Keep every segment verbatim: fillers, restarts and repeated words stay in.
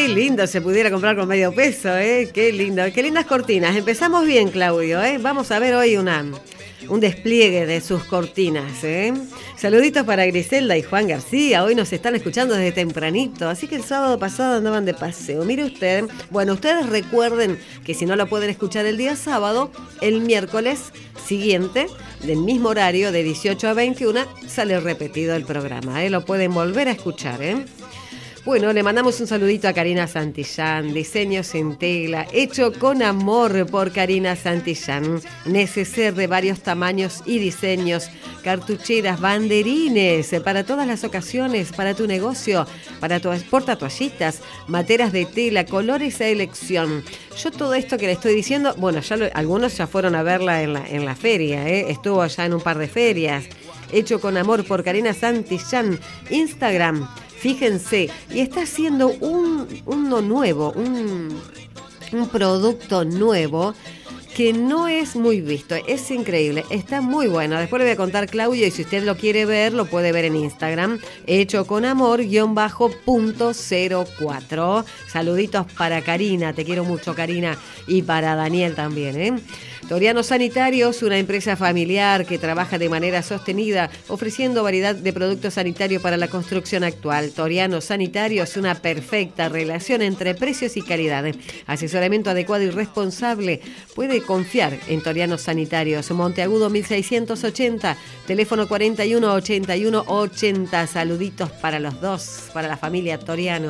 qué lindo se pudiera comprar con medio peso, ¿eh? Qué lindo, qué lindas cortinas. Empezamos bien, Claudio, ¿eh? Vamos a ver hoy una, un despliegue de sus cortinas, ¿eh? Saluditos para Griselda y Juan García. Hoy nos están escuchando desde tempranito, así que el sábado pasado andaban de paseo. Mire usted, bueno, ustedes recuerden que si no lo pueden escuchar el día sábado, el miércoles siguiente, del mismo horario, de dieciocho a veintiuno, sale repetido el programa, ¿eh? Lo pueden volver a escuchar, ¿eh? Bueno, le mandamos un saludito a Karina Santillán, diseños en tela, hecho con amor por Karina Santillán. Neceser de varios tamaños y diseños, cartucheras, banderines, para todas las ocasiones, para tu negocio, para tu portatoallitas, materas de tela, colores a elección. Yo todo esto que le estoy diciendo, bueno, ya lo, algunos ya fueron a verla en la, en la feria, ¿eh? Estuvo ya en un par de ferias. Hecho con amor por Karina Santillán, Instagram. Fíjense, y está haciendo un uno nuevo, un, un producto nuevo que no es muy visto, es increíble, está muy bueno. Después le voy a contar, Claudio, y si usted lo quiere ver, lo puede ver en Instagram, hecho con amor, guión bajo, punto cero cuatro. Saluditos para Karina, te quiero mucho, Karina, y para Daniel también, ¿eh? Toriano Sanitarios, una empresa familiar que trabaja de manera sostenida, ofreciendo variedad de productos sanitarios para la construcción actual. Toriano Sanitarios, una perfecta relación entre precios y calidad. Asesoramiento adecuado y responsable. Puede confiar en Toriano Sanitarios. Monteagudo mil seiscientos ochenta, teléfono cuarenta y uno ochenta y uno ochenta. Saluditos para los dos, para la familia Toriano.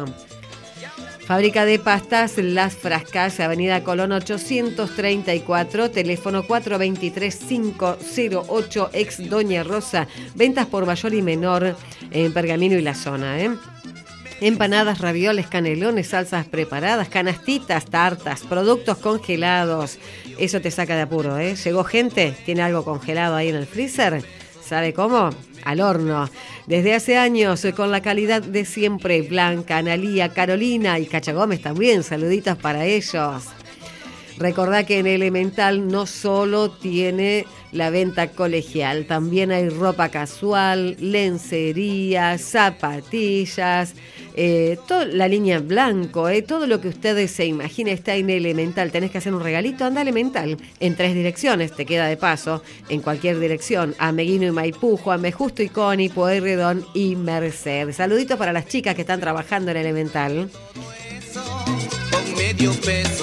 Fábrica de pastas Las Frascas, Avenida Colón ochocientos treinta y cuatro, teléfono cuatro dos tres, cinco cero ocho, ex Doña Rosa. Ventas por mayor y menor en Pergamino y la zona, ¿eh? Empanadas, ravioles, canelones, salsas preparadas, canastitas, tartas, productos congelados. Eso te saca de apuro, ¿eh? Llegó gente, tiene algo congelado ahí en el freezer. ¿Sabe cómo? Al horno. Desde hace años, con la calidad de siempre. Blanca, Analía, Carolina y Cacha Gómez también. Saluditos para ellos. Recordá que en Elemental no solo tiene la venta colegial, también hay ropa casual, lencería, zapatillas, eh, toda la línea blanco, eh, todo lo que ustedes se imaginen está en Elemental. Tenés que hacer un regalito, anda a Elemental, en tres direcciones, te queda de paso, en cualquier dirección, a Meguino y Maipú, Juan B. Justo y Coni, Pueyrredón y Merced. Saluditos para las chicas que están trabajando en Elemental. Con medio peso.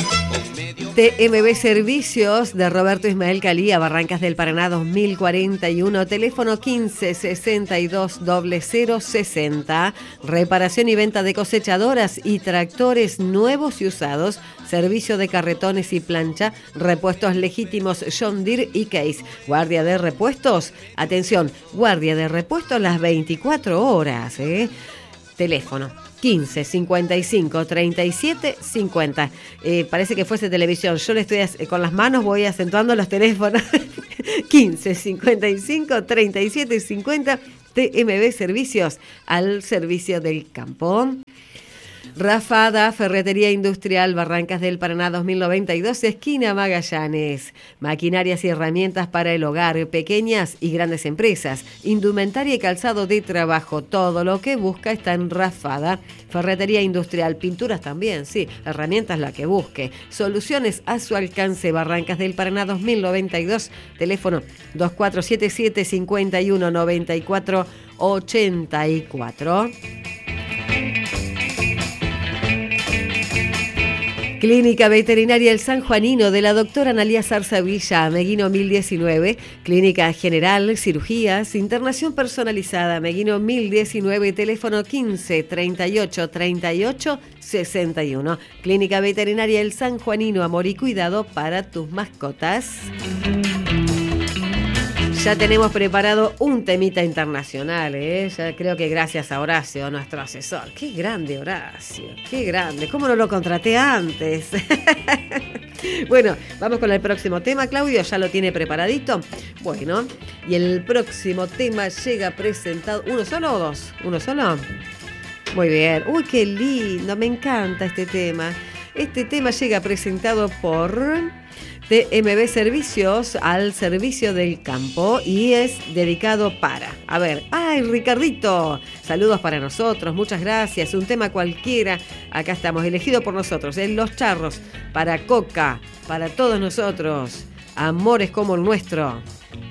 T M B Servicios de Roberto Ismael Calía, Barrancas del Paraná dos mil cuarenta y uno, teléfono quince sesenta y dos cero cero sesenta. Reparación y venta de cosechadoras y tractores nuevos y usados. Servicio de carretones y plancha. Repuestos legítimos John Deere y Case. Guardia de repuestos. Atención, guardia de repuestos las veinticuatro horas, ¿eh? Teléfono quince cincuenta y cinco treinta y siete cincuenta. Eh, parece que fuese televisión. Yo le estoy con las manos, voy acentuando los teléfonos. quince cincuenta y cinco treinta y siete cincuenta. T M B Servicios, al servicio del campo. Rafada, Ferretería Industrial, Barrancas del Paraná dos mil noventa y dos, esquina Magallanes. Maquinarias y herramientas para el hogar, pequeñas y grandes empresas. Indumentaria y calzado de trabajo. Todo lo que busca está en Rafada. Ferretería Industrial, pinturas también, sí. Herramientas la que busque. Soluciones a su alcance. Barrancas del Paraná dos mil noventa y dos. Teléfono dos cuatro siete siete, cinco uno nueve cuatro ocho cuatro. Clínica Veterinaria El San Juanino de la doctora Analía Zarzavilla, Meguino mil diecinueve. Clínica General, Cirugías, Internación Personalizada, Meguino mil diecinueve, teléfono quince treinta y ocho treinta y ocho sesenta y uno. Clínica Veterinaria El San Juanino, amor y cuidado para tus mascotas. Ya tenemos preparado un temita internacional, ¿eh? Ya creo que gracias a Horacio, nuestro asesor. ¡Qué grande, Horacio! ¡Qué grande! ¿Cómo no lo contraté antes? Bueno, vamos con el próximo tema, Claudio. ¿Ya lo tiene preparadito? Bueno, y el próximo tema llega presentado... ¿Uno solo o dos? ¿Uno solo? Muy bien. ¡Uy, qué lindo! Me encanta este tema. Este tema llega presentado por... T M B Servicios, al servicio del campo, y es dedicado para, a ver, ay, Ricardito, saludos para nosotros, muchas gracias, un tema cualquiera, acá estamos, elegido por nosotros, en Los Charros, para Coca, para todos nosotros, amores como el nuestro.